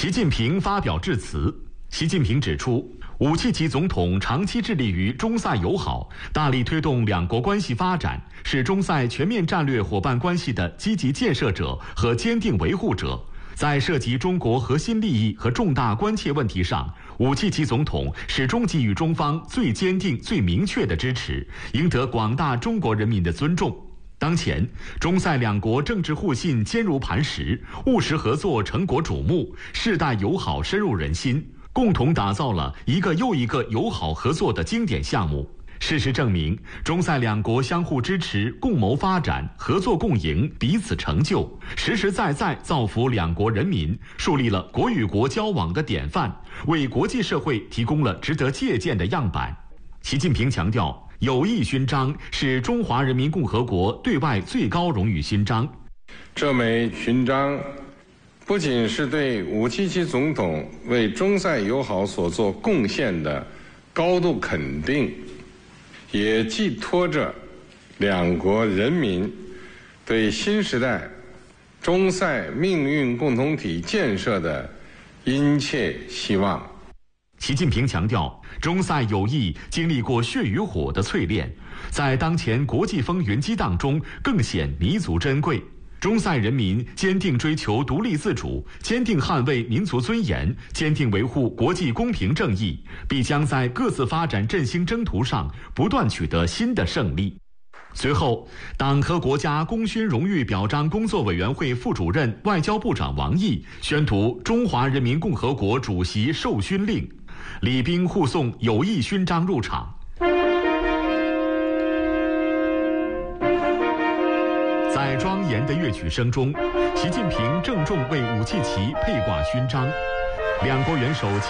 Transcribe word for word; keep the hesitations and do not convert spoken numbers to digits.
习近平发表致辞。习近平指出，武契奇总统长期致力于中塞友好，大力推动两国关系发展，是中塞全面战略伙伴关系的积极建设者和坚定维护者。在涉及中国核心利益和重大关切问题上，武契奇总统始终给予中方最坚定、最明确的支持，赢得广大中国人民的尊重。当前，中塞两国政治互信坚如磐石，务实合作成果瞩目，世代友好深入人心，共同打造了一个又一个友好合作的经典项目。事实证明，中塞两国相互支持、共谋发展、合作共赢、彼此成就，实实在在造福两国人民，树立了国与国交往的典范，为国际社会提供了值得借鉴的样板。习近平强调，友谊勋章是中华人民共和国对外最高荣誉勋章。 这枚勋章不仅是对武契奇总统为中塞友好所做贡献的高度肯定，也寄托着两国人民对新时代中塞命运共同体建设的殷切希望。 习近平强调，中塞友谊经历过血与火的淬炼，在当前国际风云激荡中更显弥足珍贵。中塞人民坚定追求独立自主，坚定捍卫民族尊严，坚定维护国际公平正义，必将在各自发展振兴征途上不断取得新的胜利。随后，党和国家功勋荣誉表彰工作委员会副主任、外交部长王毅宣读中华人民共和国主席授勋令，礼宾护送友谊勋章入场。在庄严的乐曲声中，习近平郑重为武契奇佩挂勋章，两国元首